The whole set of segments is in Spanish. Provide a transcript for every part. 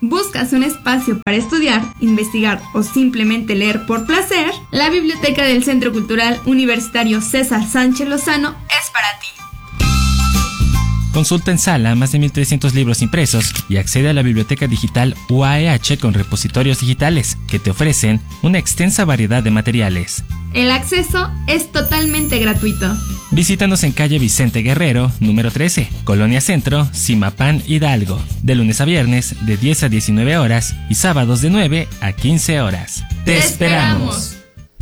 ¿Buscas un espacio para estudiar, investigar o simplemente leer por placer? La Biblioteca del Centro Cultural Universitario César Sánchez Lozano es para ti. Consulta en sala más de 1,300 libros impresos y accede a la biblioteca digital UAEH con repositorios digitales que te ofrecen una extensa variedad de materiales. El acceso es totalmente gratuito. Visítanos en calle Vicente Guerrero, número 13, Colonia Centro, Zimapán, Hidalgo, de lunes a viernes de 10 a 19 horas y sábados de 9 a 15 horas. ¡Te esperamos!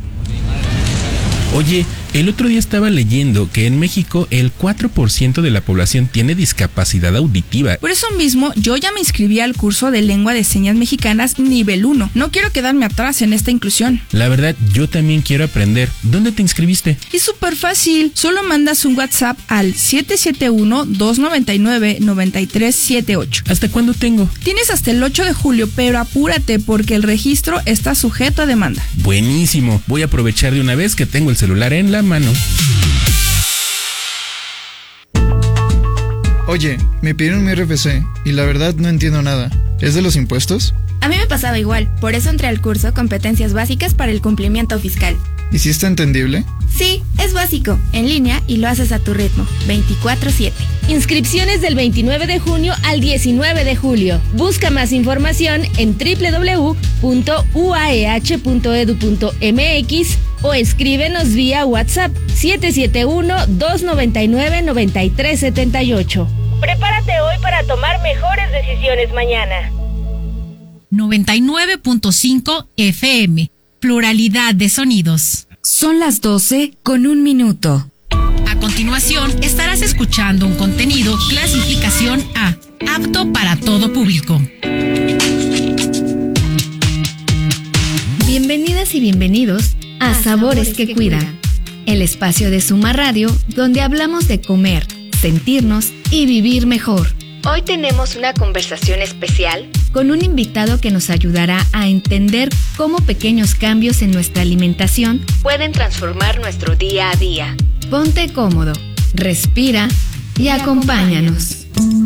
Oye, el otro día estaba leyendo que en México el 4% de la población tiene discapacidad auditiva. Por eso mismo, yo ya me inscribí al curso de Lengua de Señas Mexicanas nivel 1. No quiero quedarme atrás en esta inclusión. La verdad, yo también quiero aprender. ¿Dónde te inscribiste? Es súper fácil. Solo mandas un WhatsApp al 771-299-9378. ¿Hasta cuándo tengo? Tienes hasta el 8 de julio, pero apúrate porque el registro está sujeto a demanda. Buenísimo. Voy a aprovechar de una vez que tengo el celular en la mano. Oye, me pidieron mi RFC y la verdad no entiendo nada. ¿Es de los impuestos? A mí me pasaba igual, por eso entré al curso Competencias Básicas para el Cumplimiento Fiscal. ¿Y si está entendible? Sí, es básico, en línea y lo haces a tu ritmo, 24/7. Inscripciones del 29 de junio al 19 de julio. Busca más información en www.uaeh.edu.mx o escríbenos vía WhatsApp 771-299-9378. Prepárate hoy para tomar mejores decisiones mañana. 99.5 FM. Pluralidad de sonidos. Son las 12:01. A continuación, estarás escuchando un contenido clasificación A, apto para todo público. Bienvenidas y bienvenidos a Sabores que Cuidan, el espacio de Suma Radio donde hablamos de comer, sentirnos y vivir mejor. Hoy tenemos una conversación especial con un invitado que nos ayudará a entender cómo pequeños cambios en nuestra alimentación pueden transformar nuestro día a día. Ponte cómodo, respira y acompáñanos.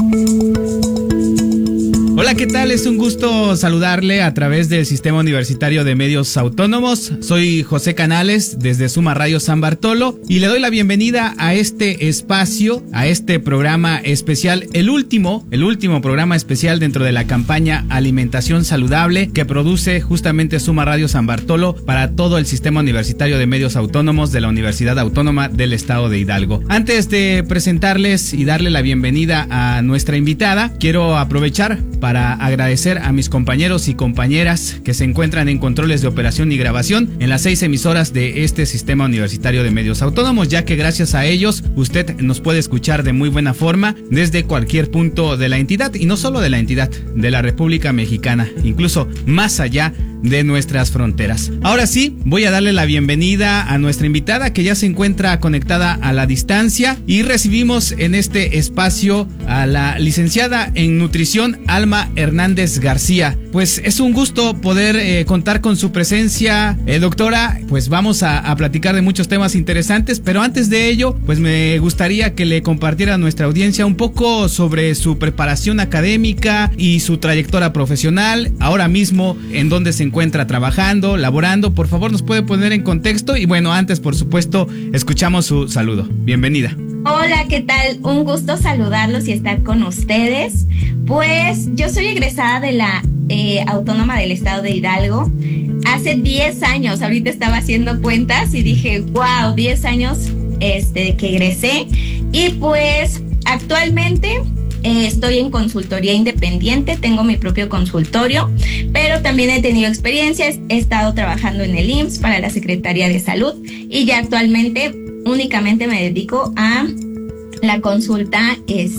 Hola, ¿qué tal? Es un gusto saludarle a través del Sistema Universitario de Medios Autónomos. Soy José Canales desde Suma Radio San Bartolo y le doy la bienvenida a este espacio, a este programa especial, el último programa especial dentro de la campaña Alimentación Saludable que produce justamente Suma Radio San Bartolo para todo el Sistema Universitario de Medios Autónomos de la Universidad Autónoma del Estado de Hidalgo. Antes de presentarles y darle la bienvenida a nuestra invitada, quiero aprovechar para agradecer a mis compañeros y compañeras que se encuentran en controles de operación y grabación en las 6 emisoras de este Sistema Universitario de Medios Autónomos, ya que gracias a ellos usted nos puede escuchar de muy buena forma desde cualquier punto de la entidad, y no solo de la entidad, de la República Mexicana, incluso más allá de nuestras fronteras. Ahora sí, voy a darle la bienvenida a nuestra invitada que ya se encuentra conectada a la distancia, y recibimos en este espacio a la licenciada en nutrición Alma Hernández García. Pues es un gusto poder contar con su presencia, doctora. Pues vamos a platicar de muchos temas interesantes, pero antes de ello, pues me gustaría que le compartiera a nuestra audiencia un poco sobre su preparación académica y su trayectoria profesional, ahora mismo en dónde se encuentra trabajando, laborando. Por favor, nos puede poner en contexto y bueno, antes por supuesto escuchamos su saludo. Bienvenida. Hola, ¿qué tal? Un gusto saludarlos y estar con ustedes. Pues yo soy egresada de la Autónoma del Estado de Hidalgo hace 10 años. Ahorita estaba haciendo cuentas y dije, wow, 10 años que egresé. Y pues actualmente estoy en consultoría independiente, tengo mi propio consultorio, pero también he tenido experiencias. He estado trabajando en el IMSS para la Secretaría de Salud y ya actualmente únicamente me dedico a la consulta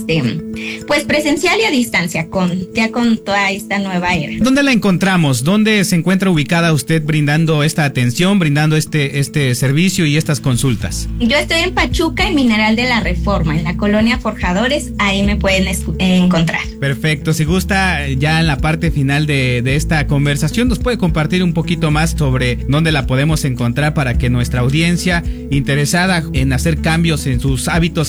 pues presencial y a distancia con toda esta nueva era. ¿Dónde la encontramos? ¿Dónde se encuentra ubicada usted brindando esta atención, brindando este servicio y estas consultas? Yo estoy en Pachuca, en Mineral de la Reforma, en la colonia Forjadores. Ahí me pueden encontrar. Perfecto. Si gusta, ya en la parte final de esta conversación nos puede compartir un poquito más sobre dónde la podemos encontrar para que nuestra audiencia interesada en hacer cambios en sus hábitos alimenticios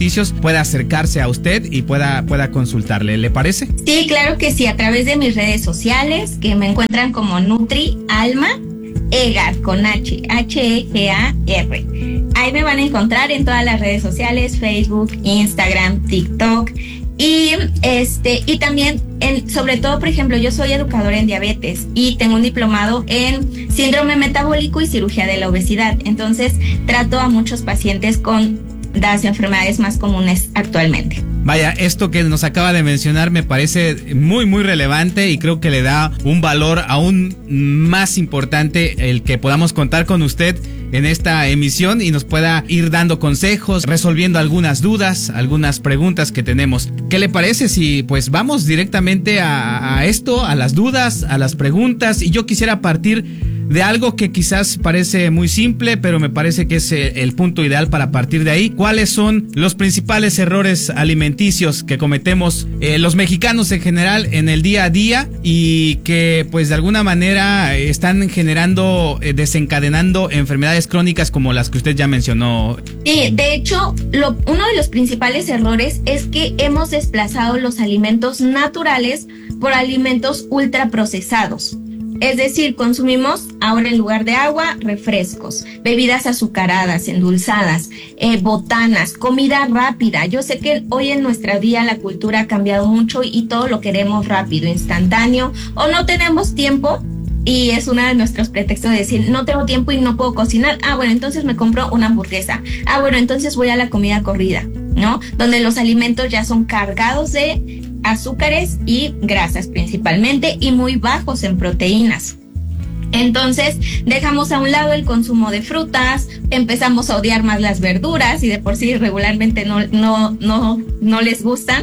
alimenticios pueda acercarse a usted y pueda consultarle. ¿Le parece? Sí, claro que sí, a través de mis redes sociales, que me encuentran como Nutri Alma Egar, con H-E-G-A-R. Ahí me van a encontrar en todas las redes sociales, Facebook, Instagram, TikTok. Y también, sobre todo, por ejemplo, yo soy educadora en diabetes y tengo un diplomado en síndrome metabólico y cirugía de la obesidad. Entonces, trato a muchos pacientes con las enfermedades más comunes actualmente. Vaya, esto que nos acaba de mencionar me parece muy, muy relevante y creo que le da un valor aún más importante el que podamos contar con usted en esta emisión y nos pueda ir dando consejos, resolviendo algunas dudas, algunas preguntas que tenemos. ¿Qué le parece si pues vamos directamente a esto, a las dudas, a las preguntas? Y yo quisiera partir de algo que quizás parece muy simple, pero me parece que es el punto ideal para partir de ahí. ¿Cuáles son los principales errores alimenticios que cometemos los mexicanos en general en el día a día y que pues de alguna manera están generando, desencadenando enfermedades crónicas como las que usted ya mencionó? Sí, de hecho, uno de los principales errores es que hemos desplazado los alimentos naturales por alimentos ultraprocesados. Es decir, consumimos ahora en lugar de agua, refrescos, bebidas azucaradas, endulzadas, botanas, comida rápida. Yo sé que hoy en nuestra vida la cultura ha cambiado mucho y todo lo queremos rápido, instantáneo, o no tenemos tiempo. Y es uno de nuestros pretextos de decir, no tengo tiempo y no puedo cocinar. Ah, bueno, entonces me compro una hamburguesa. Ah, bueno, entonces voy a la comida corrida, ¿no? Donde los alimentos ya son cargados de azúcares y grasas principalmente y muy bajos en proteínas. Entonces dejamos a un lado el consumo de frutas, empezamos a odiar más las verduras y de por sí regularmente no les gustan.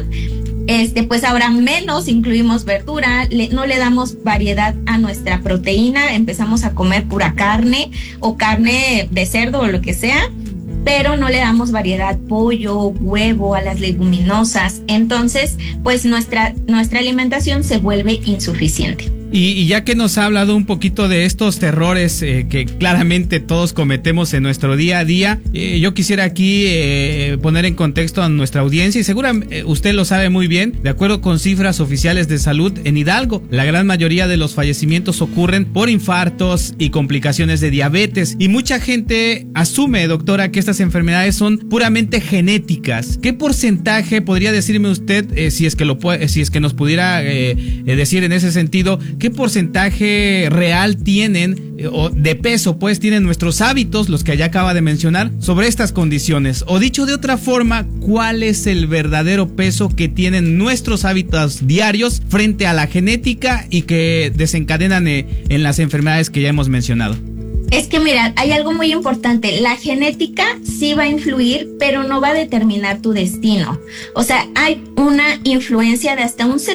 Pues ahora menos incluimos verdura, no le damos variedad a nuestra proteína, empezamos a comer pura carne o carne de cerdo o lo que sea, pero no le damos variedad, pollo, huevo, a las leguminosas. Entonces, pues nuestra alimentación se vuelve insuficiente. Y ya que nos ha hablado un poquito de estos errores que claramente todos cometemos en nuestro día a día, yo quisiera aquí poner en contexto a nuestra audiencia y seguramente usted lo sabe muy bien, de acuerdo con cifras oficiales de salud en Hidalgo, la gran mayoría de los fallecimientos ocurren por infartos y complicaciones de diabetes y mucha gente asume, doctora, que estas enfermedades son puramente genéticas. ¿Qué porcentaje podría decirme usted, si es que nos pudiera decir en ese sentido, qué porcentaje real tienen o de peso pues tienen nuestros hábitos, los que ya acaba de mencionar, sobre estas condiciones? O dicho de otra forma, ¿cuál es el verdadero peso que tienen nuestros hábitos diarios frente a la genética y que desencadenan en las enfermedades que ya hemos mencionado? Es que mira, hay algo muy importante, la genética sí va a influir, pero no va a determinar tu destino. O sea, hay una influencia de hasta un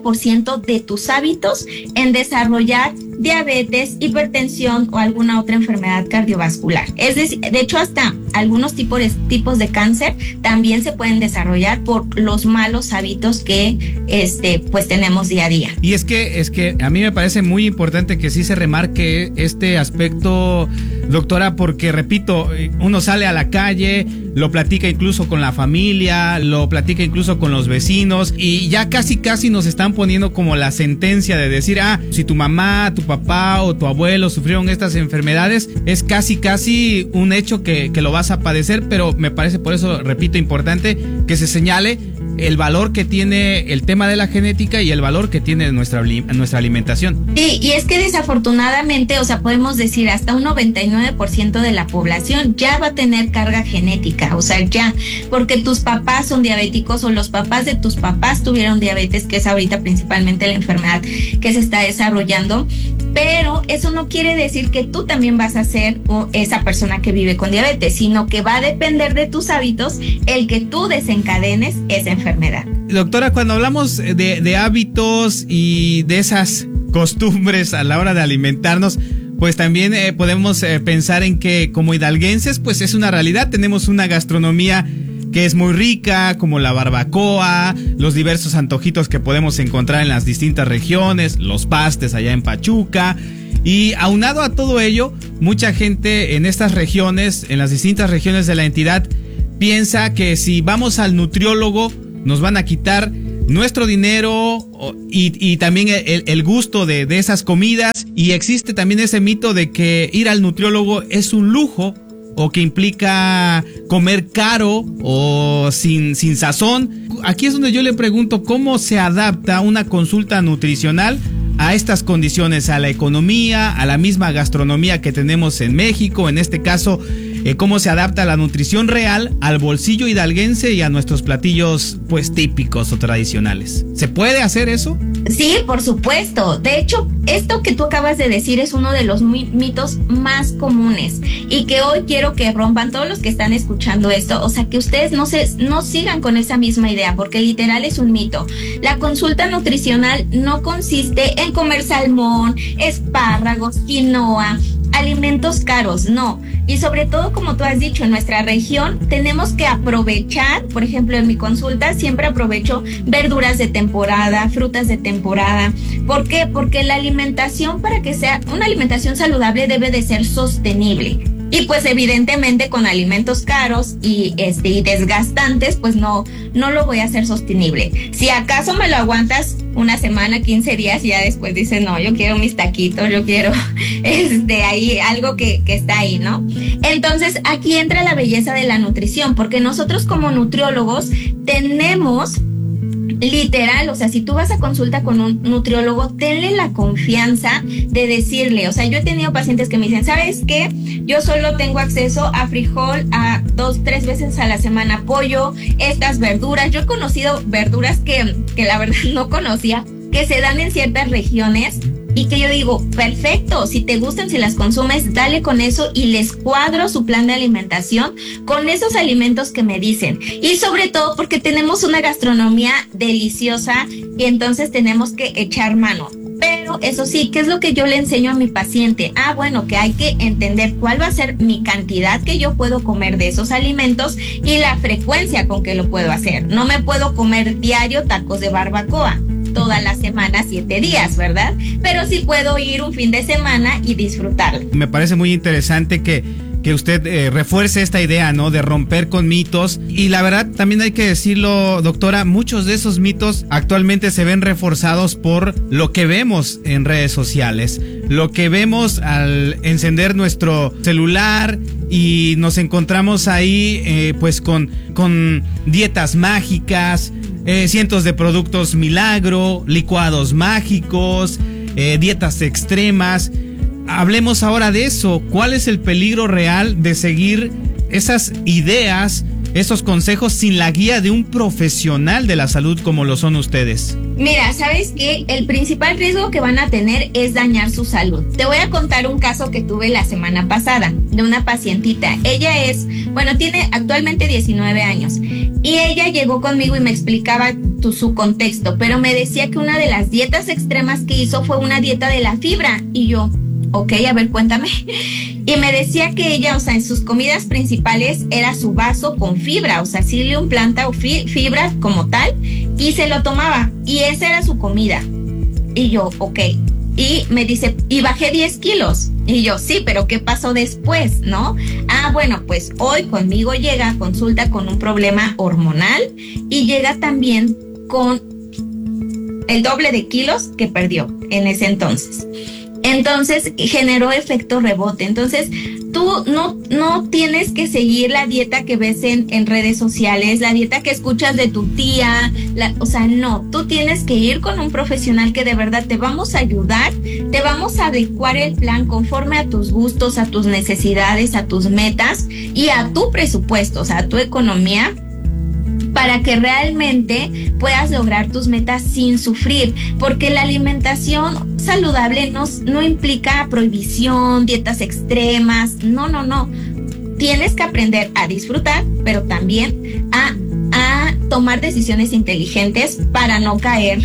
70% de tus hábitos en desarrollar diabetes, hipertensión o alguna otra enfermedad cardiovascular. Es decir, de hecho, hasta algunos tipos de cáncer también se pueden desarrollar por los malos hábitos que pues tenemos día a día. Y es que a mí me parece muy importante que sí se remarque este aspecto, doctora, porque repito, uno sale a la calle, lo platica incluso con la familia, lo platica incluso con los vecinos y ya casi nos están poniendo como la sentencia de decir, si tu mamá, tu papá o tu abuelo sufrieron estas enfermedades, es casi un hecho que lo vas a padecer, pero me parece, por eso repito, importante que se señale el valor que tiene el tema de la genética y el valor que tiene nuestra alimentación. Sí, y es que desafortunadamente, o sea, podemos decir hasta un 99% de la población ya va a tener carga genética, o sea, ya, porque tus papás son diabéticos o los papás de tus papás tuvieron diabetes, que es ahorita principalmente la enfermedad que se está desarrollando, pero eso no quiere decir que tú también vas a ser esa persona que vive con diabetes, sino que va a depender de tus hábitos el que tú desencadenes esa enfermedad. Doctora, cuando hablamos de hábitos y de esas costumbres a la hora de alimentarnos, pues también podemos pensar en que como hidalguenses, pues es una realidad, tenemos una gastronomía que es muy rica, como la barbacoa, los diversos antojitos que podemos encontrar en las distintas regiones, los pastes allá en Pachuca. Y aunado a todo ello, mucha gente en estas regiones, en las distintas regiones de la entidad, piensa que si vamos al nutriólogo nos van a quitar nuestro dinero y también el gusto de esas comidas, y existe también ese mito de que ir al nutriólogo es un lujo o que implica comer caro o sin sazón. Aquí es donde yo le pregunto cómo se adapta una consulta nutricional a estas condiciones, a la economía, a la misma gastronomía que tenemos en México, en este caso, cómo se adapta la nutrición real al bolsillo hidalguense y a nuestros platillos pues típicos o tradicionales. ¿Se puede hacer eso? Sí, por supuesto. De hecho, esto que tú acabas de decir es uno de los mitos más comunes y que hoy quiero que rompan todos los que están escuchando esto. O sea, que ustedes no sigan con esa misma idea, porque literal es un mito. La consulta nutricional no consiste en comer salmón, espárragos, quinoa, alimentos caros, no. Y sobre todo, como tú has dicho, en nuestra región tenemos que aprovechar, por ejemplo, en mi consulta siempre aprovecho verduras de temporada, frutas de temporada. ¿Por qué? Porque la alimentación, para que sea una alimentación saludable, debe de ser sostenible. Y pues evidentemente con alimentos caros y desgastantes, pues no lo voy a hacer sostenible. Si acaso me lo aguantas una semana, 15 días, y ya después dices, no, yo quiero mis taquitos, yo quiero ahí algo que está ahí, ¿no? Entonces aquí entra la belleza de la nutrición, porque nosotros como nutriólogos tenemos literal, o sea, si tú vas a consulta con un nutriólogo, tenle la confianza de decirle, o sea, yo he tenido pacientes que me dicen, ¿sabes qué? Yo solo tengo acceso a frijol, a 2-3 veces a la semana pollo, estas verduras. Yo he conocido verduras que la verdad no conocía, que se dan en ciertas regiones y que yo digo, perfecto, si te gustan, si las consumes, dale con eso y les cuadro su plan de alimentación con esos alimentos que me dicen. Y sobre todo porque tenemos una gastronomía deliciosa y entonces tenemos que echar mano. Pero eso sí, ¿qué es lo que yo le enseño a mi paciente? Bueno, que hay que entender cuál va a ser mi cantidad que yo puedo comer de esos alimentos y la frecuencia con que lo puedo hacer. No me puedo comer diario tacos de barbacoa toda la semana, 7 días, ¿verdad? Pero sí puedo ir un fin de semana y disfrutarlo. Me parece muy interesante que usted refuerce esta idea, ¿no? De romper con mitos. Y la verdad, también hay que decirlo, doctora, muchos de esos mitos actualmente se ven reforzados por lo que vemos en redes sociales. Lo que vemos al encender nuestro celular y nos encontramos ahí pues con dietas mágicas, cientos de productos milagro, licuados mágicos, dietas extremas. Hablemos ahora de eso. ¿Cuál es el peligro real de seguir esas ideas, esos consejos sin la guía de un profesional de la salud como lo son ustedes? Mira, ¿sabes qué? El principal riesgo que van a tener es dañar su salud. Te voy a contar un caso que tuve la semana pasada de una pacientita. Ella tiene actualmente 19 años y ella llegó conmigo y me explicaba su contexto, pero me decía que una de las dietas extremas que hizo fue una dieta de la fibra y yo, ok, a ver, cuéntame. Y me decía que ella, o sea, en sus comidas principales era su vaso con fibra, o sea, psyllium planta o fibra como tal, y se lo tomaba, y esa era su comida. Y yo, ok. Y me dice, y bajé 10 kilos. Y yo, sí, pero ¿qué pasó después, no? Bueno, pues hoy conmigo llega a consulta con un problema hormonal y llega también con el doble de kilos que perdió en ese entonces. Entonces generó efecto rebote. Entonces tú no tienes que seguir la dieta que ves en redes sociales, la dieta que escuchas de tu tía, no, tú tienes que ir con un profesional que de verdad te vamos a ayudar, te vamos a adecuar el plan conforme a tus gustos, a tus necesidades, a tus metas y a tu presupuesto, o sea, a tu economía, para que realmente puedas lograr tus metas sin sufrir, porque la alimentación saludable no implica prohibición, dietas extremas, no. Tienes que aprender a disfrutar, pero también a tomar decisiones inteligentes para no caer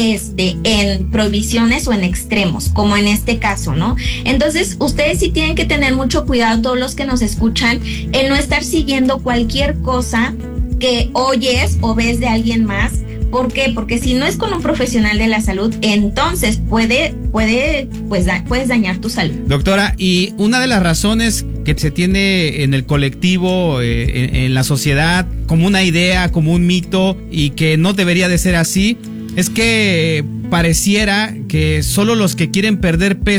en prohibiciones o en extremos, como en este caso, ¿no? Entonces, ustedes sí tienen que tener mucho cuidado, todos los que nos escuchan, en no estar siguiendo cualquier cosa que oyes o ves de alguien más. ¿Por qué? Porque si no es con un profesional de la salud, entonces puedes dañar tu salud. Doctora, y una de las razones que se tiene en el colectivo, en la sociedad, como una idea, como un mito, y que no debería de ser así, es que pareciera que solo los que quieren perder peso